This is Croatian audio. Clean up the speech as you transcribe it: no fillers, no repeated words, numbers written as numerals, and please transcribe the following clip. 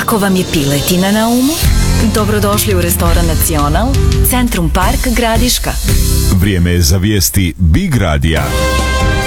Ako vam je piletina na umu, dobrodošli u restoran Nacional, Centrum Park Gradiška. Vrijeme je za vijesti Big Radija.